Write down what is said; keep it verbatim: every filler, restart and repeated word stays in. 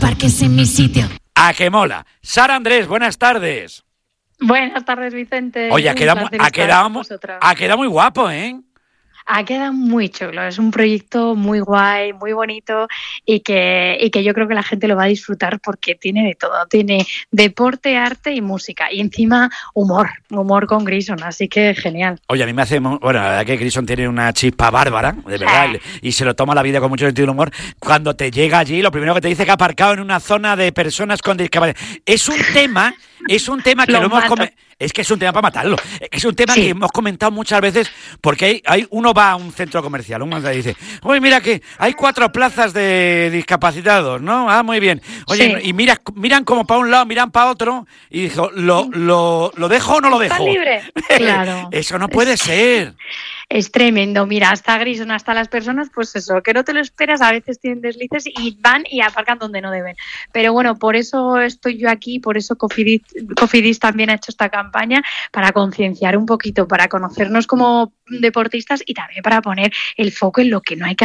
parques en mi sitio. ¡A que mola! Sara Andrés, buenas tardes. Buenas tardes, Vicente. Oye, ha quedado, ha, quedado, ha quedado muy guapo, ¿eh? Ha quedado muy chulo, es un proyecto muy guay, muy bonito y que, y que yo creo que la gente lo va a disfrutar porque tiene de todo, tiene deporte, arte y música y encima humor, humor con Grison, así que genial. Oye, a mí me hace, bueno, la verdad que Grison tiene una chispa bárbara, de verdad, eh. y se lo toma la vida con mucho sentido del humor. Cuando te llega allí, lo primero que te dice es que ha aparcado en una zona de personas con discapacidad. Es un tema, es un tema que lo, lo hemos comentado. Es que es un tema para matarlo. Es un tema sí. que hemos comentado muchas veces porque hay, hay uno va a un centro comercial, uno te dice, oye, mira que hay cuatro plazas de discapacitados, ¿no? Ah, muy bien. Oye, sí. y mira, miran como para un lado, miran para otro y dijo, ¿lo, lo, lo dejo o no lo dejo? ¿Está libre? Claro. Eso no puede ser. Es tremendo, mira, hasta Grison, hasta las personas, pues eso, que no te lo esperas, a veces tienen deslices y van y aparcan donde no deben. Pero bueno, por eso estoy yo aquí, por eso Cofidis, Cofidis también ha hecho esta campaña, para concienciar un poquito, para conocernos como deportistas y también para poner el foco en lo que no hay que